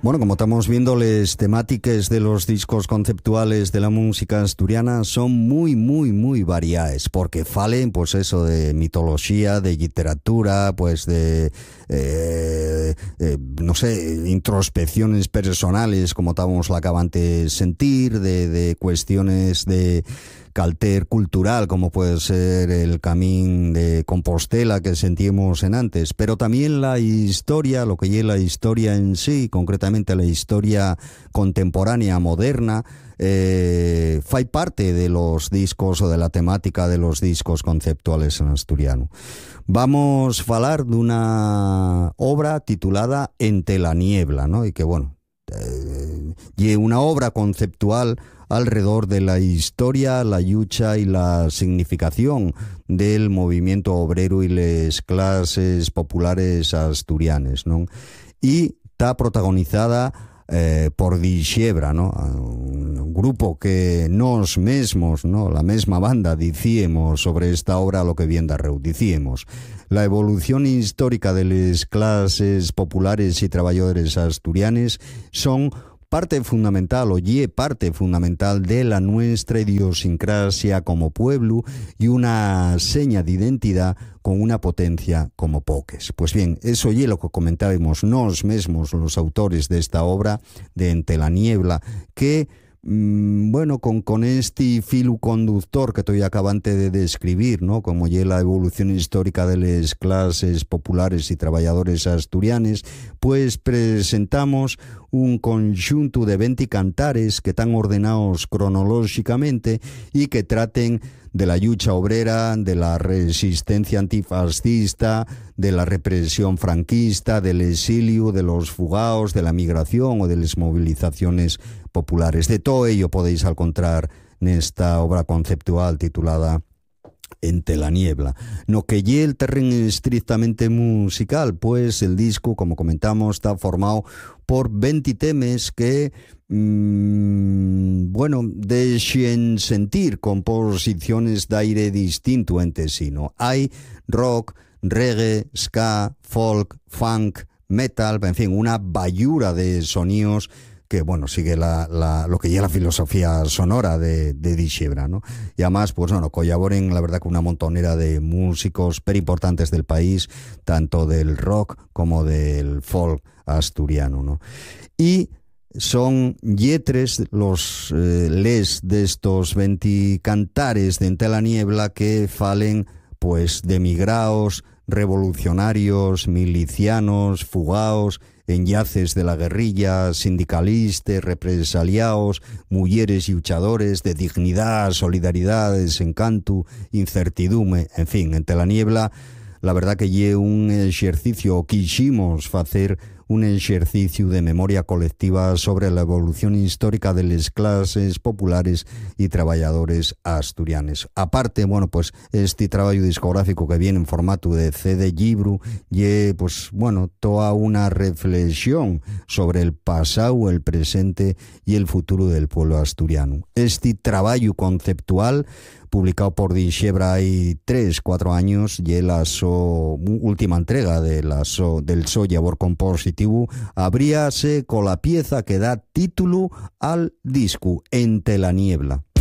Bueno, como estamos viendo, las temáticas de los discos conceptuales de la música asturiana son muy variadas, porque falen, pues eso, de mitología, de literatura, pues de, no sé, introspecciones personales, como estábamos la acaban de sentir, de cuestiones de calter cultural, como puede ser el Camín de Compostela que sentimos en antes, pero también la historia, lo que es la historia en sí, concretamente la historia contemporánea, moderna, fai parte de los discos o de la temática de los discos conceptuales en asturiano. Vamos a hablar de una obra titulada Entre la niebla, ¿no? Y que, bueno, y una obra conceptual alrededor de la historia, la lucha y la significación del movimiento obrero y las clases populares asturianes, ¿no? Y está protagonizada por Dixebra, ¿no? Un grupo que nos mesmos, ¿no? La mesma banda, dicíamos sobre esta obra lo que bien da reu, dicíamos. La evolución histórica de las clases populares y trabajadores asturianes son parte fundamental, parte fundamental de la nuestra idiosincrasia como pueblo y una seña de identidad con una potencia como poques. Pues bien, eso es lo que comentábamos nos mesmos, los autores de esta obra de Entre la niebla, que bueno, con este filo conductor que estoy acabante de describir, ¿no? Como ya la evolución histórica de las clases populares y trabajadores asturianes, pues presentamos un conjunto de 20 cantares que están ordenados cronológicamente y que traten de la lucha obrera, de la resistencia antifascista, de la represión franquista, del exilio, de los fugaos, de la migración o de las movilizaciones populares. De todo ello podéis encontrar en esta obra conceptual titulada Entre la niebla. No que lle el terreno estrictamente musical, pues el disco, como comentamos, está formado por 20 temas que bueno, dejen sentir composiciones de aire distinto entre sí, ¿no? Hay rock, reggae, ska, folk, funk, metal, en fin, una bayura de sonidos que, bueno, sigue lo que ya la filosofía sonora de Dixebra, ¿no? Y además, pues bueno, colaboren, la verdad, con una montonera de músicos pero importantes del país, tanto del rock como del folk asturiano, ¿no? Y son yetres los les de estos 20 cantares de Entre la niebla que falen, pues, de migraos, revolucionarios, milicianos, fugaos, enllaces de la guerrilla, sindicalistas, represaliados, mujeres y luchadores, de dignidad, solidaridad, desencanto, incertidumbre, en fin, Entre la niebla, la verdad que lle un ejercicio, quisimos hacer un ejercicio de memoria colectiva sobre la evolución histórica de las clases populares y trabajadores asturianes. Aparte, bueno, pues este trabajo discográfico que viene en formato de CD libro y, pues bueno, toda una reflexión sobre el pasado, el presente y el futuro del pueblo asturiano. Este trabajo conceptual publicado por Dixebra hay 3-4 años y la última entrega del so labor compositivo abríase con la pieza que da título al disco, Entre la niebla.